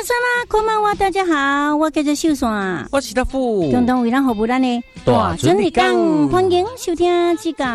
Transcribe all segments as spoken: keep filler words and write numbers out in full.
皆様こんばんは，大家好，我叫做秀山， 我是大富， 共同为咱服务咱的大准日讲， 欢迎收听指教。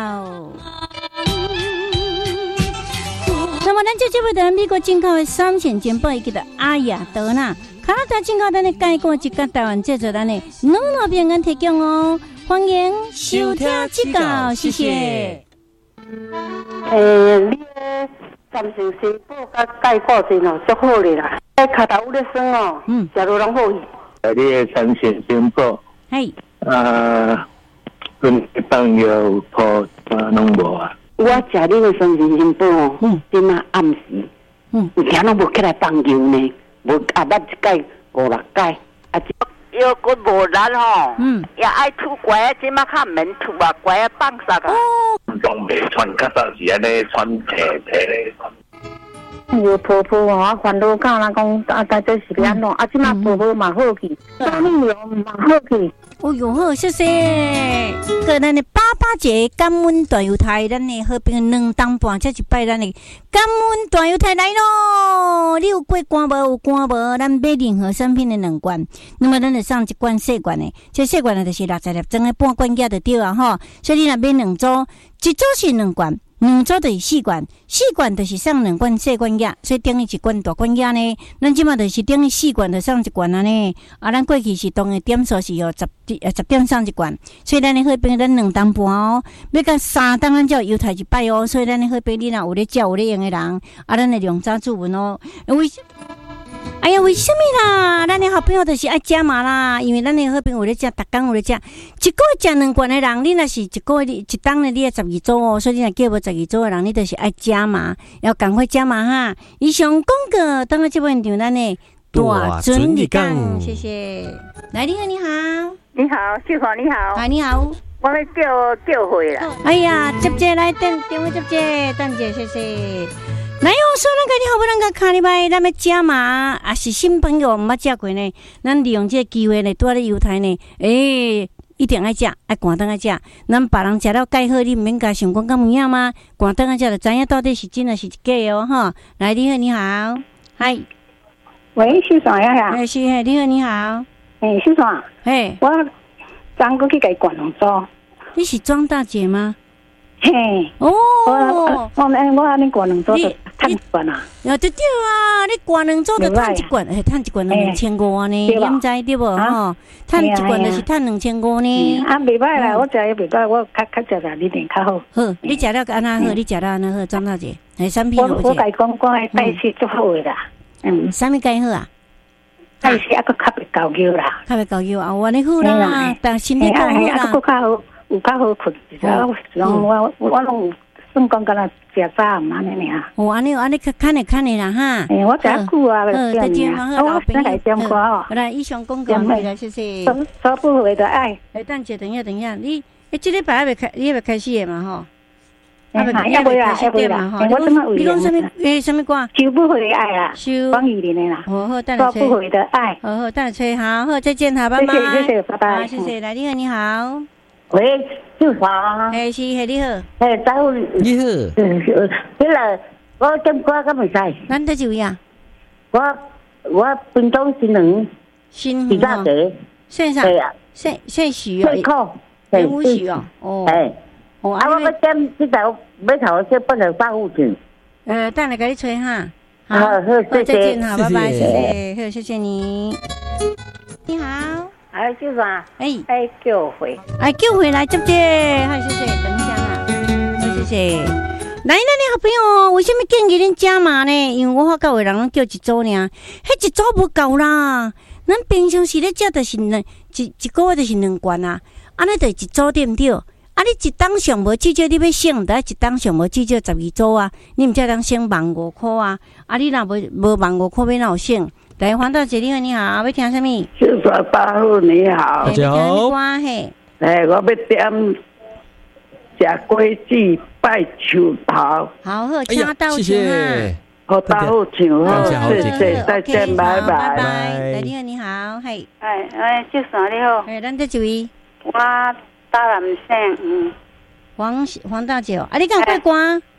那么，咱这节目在美国进口的三线节目，伊叫做阿雅德纳，加拿大进口咱的介绍一个台湾制作咱的两路平安提供哦，欢迎收听指教，谢谢。 诶，你诶，暂时宣布甲介绍真哦，足好咧啦。诶，脚头有咧酸哦，嗯，食落拢好去。 诶，你诶三线宣布， 系， 呃，跟朋友抱啊拢无啊。 我食你个三线宣布哦，嗯，即马暗时，嗯，有听拢无起来放油呢，无啊捌一届五六届，啊， 又佫无力吼，嗯，也爱吐乖，即马较免吐啊，乖啊放煞啊。 拢未穿，较早是安尼穿皮皮咧。 有婆婆哦，啊烦恼教人讲啊，大概是安怎？啊，即马婆婆嘛好去，啥物料嘛好去。 哦哟好，谢谢。个咱的八八节感恩大犹太，咱的好朋友两当半，这一摆咱的感恩大犹太来咯。你有过关无？有关无？咱买任何产品的两罐，那么咱就送一罐细罐的，这细罐的就是六十粒装的半罐价就对啊吼。所以你若买两组，一组是两罐。两组就是四罐，四罐就是送两罐细罐药，所以等于一罐大罐药呢。咱即马就是等于四罐就送一罐安尼。啊，咱过去是当的点数是哦十呃十点送一罐，所以咱的好朋友咱两当半哦，要到三当咱才有犹太一摆哦。所以咱的好朋友你若有咧照有咧用的人，啊，咱的量早注文哦。为哎呀，为什么啦？咱的好朋友就是爱加码啦，因为咱的好朋友有咧食，逐工有咧食，一个月食两罐的人，你若是一个月一当的，你也十二组哦，所以你若叫无十二组的人，你就是爱加码，要赶快加码哈！以上广告，当个这部现场咱的大准日讲，谢谢。来，你好，你好， 你好，秀华你好， 哎，你好， 我要叫叫回啦。 哎呀，接接来电电话接接，等者谢谢。来哦，说那个你好不能个卡哩拜，咱要加码，啊是新朋友毋捌食过呢，咱利用这个机会呢，拄咧犹太呢，诶、欸，一定爱食，爱赶灯爱食。咱别人食了介好，你毋免甲想讲咁有影吗？赶灯爱食就知影到底是真还是假哦，哈。来，你好，你好，嗨， 喂，秀爽呀呀， 哎是，嘿，你好，你好， 诶，秀爽， 嘿， 我昨过去甲伊灌两组， 你是庄大姐吗？ 嘿， 哦， 我我我安尼灌两组就趁一罐啊， 啊对对啊，你灌两组就趁一罐，诶，趁一罐就两千五呢，你毋知对无吼？趁一罐就是趁两千五呢。 啊，袂歹啦，我食也袂歹，我较较食啦，你点较好。 好，你食了安那好，你食了安那好，张大姐，诶，产品好不？ 我我甲伊讲，我诶代谢足好诶啦，嗯， 啥物介好啊？ 代谢还佫较袂高腰啦， 较袂高腰啊，我你好啦，但身体更好啦， 佫较好。有较好困，我我我拢算讲敢若食早暗安尼尔。 哦，安尼安尼看的看的啦哈。 诶，我食久啊， 好，再见嘛，好， 我先来点歌哦。 来，以上广告回来，谢谢。 所不回的爱。 诶，等下等下等下，你诶，这礼拜还未开，你还未开始的嘛吼？ 还未还未啦，还未啦。我怎么你讲什么？诶，什么歌？ 收不回的爱啦， 收黄雨玲的啦。 好好，等下吹。收不回的爱。 好好，等下吹，好好，再见，好，拜拜。 谢谢谢谢，拜拜。 好，谢谢，来，你好，你好。 喂，秀华。 嘿，是，嘿，你好。 嘿，早。 你好。 嗯，迄个我点歌敢袂使？ 咱在就呀。 我我滨东新人。 新比较多。 线上。 对啊。 线线许哦。 线扣。 线五许哦。哦。 哎。哦，啊，我要点这条尾头先不能发户去。 呃，等下给你吹哈。 好，好， 再见，好，拜拜，谢谢，好，谢谢你。你好。 哎，秀爽， 哎， 哎，叫回， 哎，叫回来接接，好，谢谢，等一下啊，好，谢谢。来，咱的好朋友，为什么建议恁加码呢？因为我发觉有人拢叫一组呢，迄一组无够啦。咱平常时咧食就是两一一个月就是两罐啊，安尼就一组对毋对？啊，你一当上无至少你要省，得一当上无至少十二组啊，你毋才当省万五块啊。啊，你若无无万五块，要哪有省？来，黄大姐，你好，你好，要听什么？ 秀华大户你好， 大家好。 嘿， 哎，我要点吃龟子拜树头。 好好，请到谢谢。 好，大户请好，谢谢，再见，拜拜， 拜拜。来，你好，你好，嘿。 哎哎，秀爽你好。 哎，咱这一位。 我。大南省，嗯， 黄黄大姐，啊，你敢过关？ 有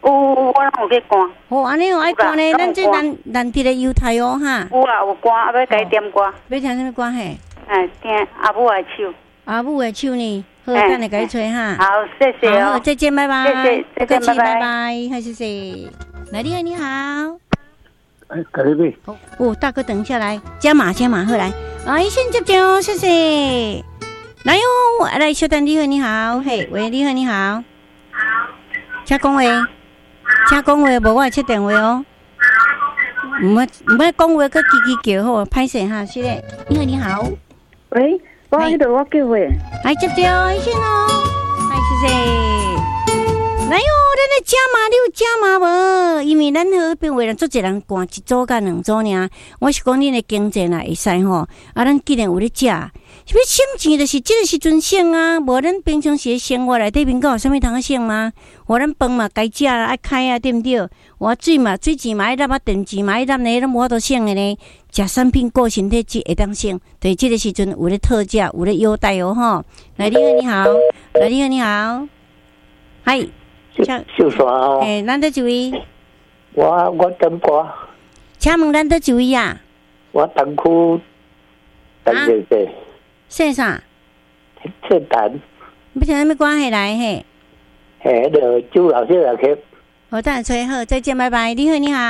有我拢有去赶。 哦，安尼有爱赶呢，咱这难难得的优待哦哈。 有啊，有赶，啊要甲伊点歌。 要听什么歌嘿？ 哎，听阿母的手。 阿母的手呢？好，等下甲伊吹哈。 好，谢谢哦。 好，再见，拜拜。 谢谢，再见，拜拜。 拜拜，好，谢谢。来，你好，你好。 哎，隔壁。 哦，大哥，等一下来，加码，加码，后来。啊，一线接接哦，谢谢。来哟，来，小丹，你好，你好，嘿，喂，你好，你好。好。请讲话，请讲话，无我会切电话哦。唔要唔要讲话，佮叽叽叫好，歹势哈，是嘞。你好，你好。 喂，我喺度，我叫喂。 来接接哦，一线哦，来，谢谢。来哟，咱来加码，你有加码无？因为咱好边为人做一人赶一组甲两组尔，我是讲恁的经济若会使吼，啊，咱既然有咧食，是要省钱，就是即个时阵省啊，无咱平常时生活内底面有啥物通省吗？我咱饭嘛该食啦，爱开啊，对不对？我水嘛，水钱嘛爱纳啊，电钱嘛爱纳呢，咱无法度省的呢。食产品顾身体只会当省，对，即个时阵有咧特价，有咧优待哦吼。来，你好，你好，来，你好，你好，嗨。 秀刷哦， 诶，咱得一位， 我我点歌， 请问咱得一位啊？ 我东区陈先生， 姓啥？ 姓陈。 要听啥物关系来嘿？ 嘿，就朱老师来去。 好，等下吹好，再见，拜拜。你好，你好。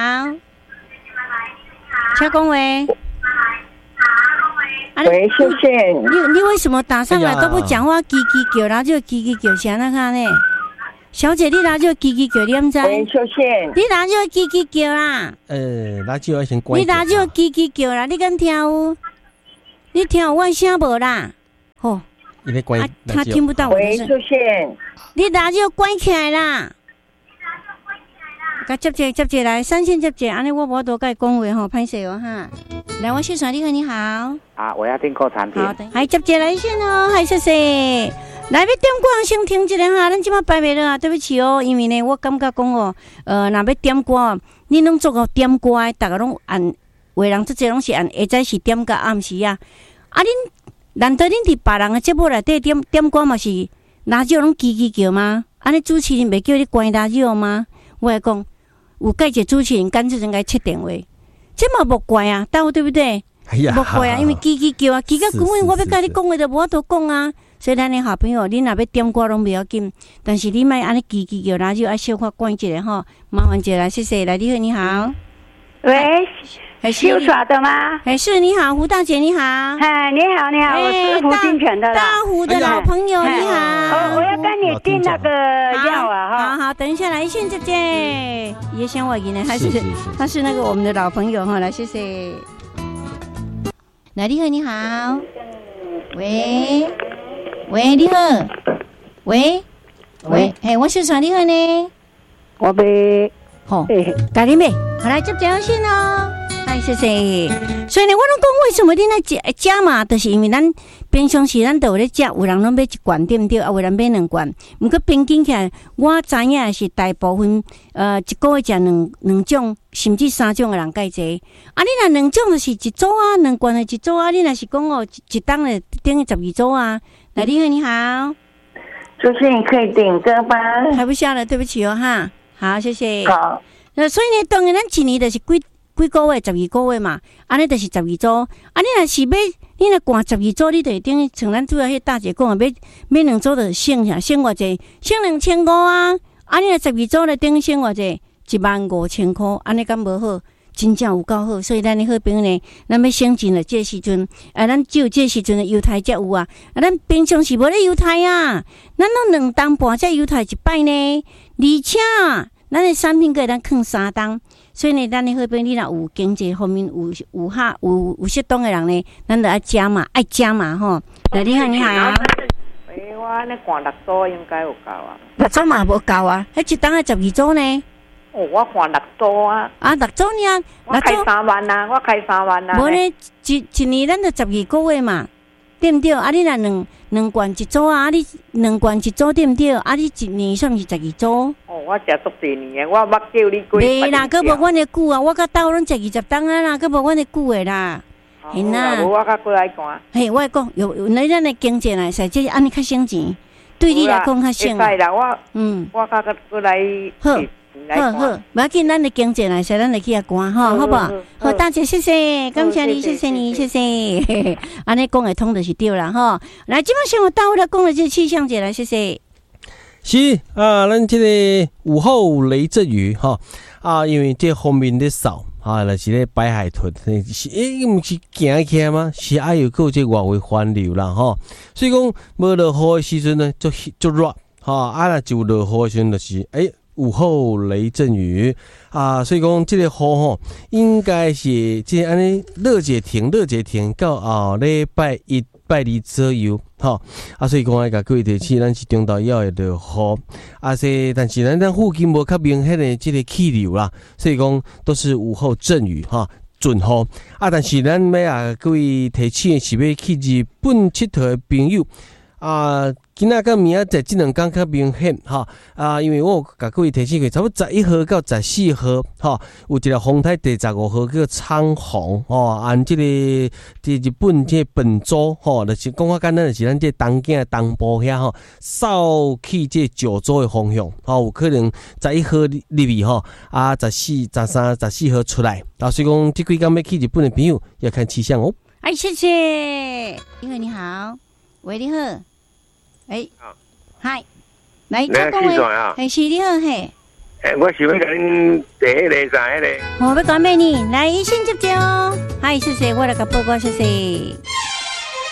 请讲话。 喂，秀贤。 你你为什么打上来都不讲话？叽叽叫，然后就叽叽叫，啥那看呢？小姐，你拿就叽叽叫，你唔知？ 喂，秀贤， 你拿就叽叽叫啦。 呃，拿就要先关。 你拿就叽叽叫啦，你敢听有？你听有我声无啦？吼， 你在关， 他听不到我的声。 喂，秀贤， 你拿就关起来啦。甲接接接接来，三线接接，安尼我无多甲伊讲话吼，歹势哦哈。来，我秀传，你好，你好。 啊，我要订购产品。 好的，还接接来先哦，还谢谢。来，要点歌先停一下哈，咱即马摆袂了啊，对不起哦，因为呢，我感觉讲哦，呃，若要点歌，恁拢做个点歌的，逐个拢按，为人即个拢是按下早是点到暗时啊。啊，恁难道恁伫别人的节目内底点点歌嘛是radio拢叽叽叫吗？安尼主持人袂叫你关radio吗？我来讲，有介一主持人干脆应该切电话，这嘛无怪啊，对对不对？ 哎呀， 无怪啊，因为叽叽叫啊，叽到根本我要甲你讲话就无法度讲啊。所以咱的好朋友，你若要点歌拢袂要紧，但是你莫安尼叽叽叫，然后就爱小可关一下吼，麻烦一下，谢谢。来，你好，你好， 喂，秀耍的吗？ 哎，是，你好，胡大姐，你好。 哎，你好，你好，我是胡金泉的啦， 大湖的老朋友，你好。 哦，我要跟你订那个药啊，哈。 好好，等一下来，线姐姐，也想我赢呢，他是他是那个我们的老朋友哈，来，谢谢。来，你好，你好，喂。喂，你好，喂，喂，嘿，我是传你好呢， 我被好，家里面，好来接电线哦，哎，谢谢。所以呢，我拢讲为什么你那加加嘛，就是因为咱平常时咱都有咧食，有人拢买一罐对不对？啊，有人买两罐，毋过平均起来，我知影是大部分呃一个月食两两种，甚至三种的人介济。啊，你若两种就是一组啊，两罐的一组啊，你若是讲哦一一档的等于十二组啊。来，你好，你好， 主持人可以点歌吗？ 还不下了，对不起哦，哈，好，谢谢。 好， 那所以呢，当然咱一年就是几几个月，十二个月嘛，安尼就是十二组。啊，你若是要，你若挂十二组，你就等于像咱主要迄大姐讲，要买两组就省下，省偌济，省两千五啊。啊，你若十二组咧，等于省偌济，一万五千块，安尼敢无好？真正有够好，所以咱的好朋友呢，咱要省钱了，这时阵，啊，咱只有这时阵的优待才有啊，啊，咱平常是无咧优待啊，咱拢两档半才优待一摆呢，而且咱的产品可以咱放三档，所以呢，咱的好朋友你若有经济方面有有哈有有适当的人呢，咱就爱加嘛，爱加嘛吼。来，你好，你好。 喂，我安尼看六组应该有够啊。 六组嘛无够啊，迄一档的十二组呢。 哦，我看六组啊！ 啊，六组呢？ 我开三万啊！我开三万啊！ 无呢，一一年咱就十二个月嘛，对不对？啊，你若两两罐一组啊，啊你两罐一组对不对？啊，你一年算是十二组。 哦，我食足多年的，我捌叫你过。 袂啦，佫无阮的久啊！我甲斗拢食二十档啊啦，佫无阮的久的啦。 嘿啦，无我甲过来看。 嘿，我讲有有那咱的经济来说，这安尼较省钱，对你来讲较省。 会使啦，我嗯， 我甲过过来。 好。 好好，不要紧，咱的经济来说，咱来去遐关吼，好不好？好，大姐，谢谢，感谢你，谢谢你，谢谢。安尼讲的通就是对啦吼。来，基本上我到位了，讲的这气象节来，谢谢。 是啊，咱这个午后雷阵雨哈啊，因为这方面的扫啊，就是咧白海豚，是诶，毋是行起来吗？是还有个这外围环流啦哈，所以讲无落雨的时阵呢，就就热哈，啊那就落雨的时阵就是诶。欸午后雷阵雨啊，所以讲这个雨吼，应该是即安尼热解停，热解停到后礼拜一、拜二左右，吼啊，所以讲爱甲各位提醒，咱是中昼以后会落雨，啊是，但是咱咱附近无较明显的这个气流啦，所以讲都是午后阵雨哈。准雨啊，但是咱要啊各位提醒是要去日本佚佗的朋友啊。今仔到明仔载这两天较明显哈啊，因为我甲各位提醒过，差不多十一号到十四号哈，有一个风台第十五号叫苍红哦，按这个这日本这本州吼，就是讲较简单，就是咱这东京东部遐吼，扫去这九州的方向，吼有可能十一号入去吼，啊十四、十三、十四号出来，啊所以讲这几天要去日本的朋友要看气象哦。 哎，谢谢，你好，你好，喂，你好。哎，嗨，来， 你是谁啊？ 哎，是你好嘿。 哎，我想要甲恁第一个啥个？ 我要讲咩呢？来，一线接接哦。嗨，谢谢，我来甲报告，谢谢。